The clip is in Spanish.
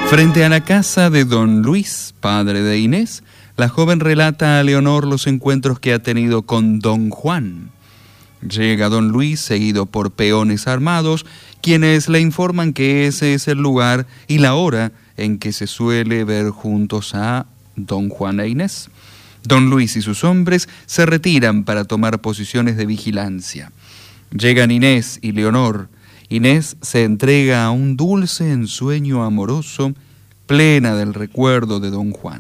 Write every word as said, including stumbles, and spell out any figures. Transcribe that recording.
Frente a la casa de don Luis, padre de Inés, la joven relata a Leonor los encuentros que ha tenido con don Juan. Llega don Luis seguido por peones armados, quienes le informan que ese es el lugar y la hora en que se suele ver juntos a don Juan e Inés. Don Luis y sus hombres se retiran para tomar posiciones de vigilancia. Llegan Inés y Leonor. Inés se entrega a un dulce ensueño amoroso, plena del recuerdo de don Juan.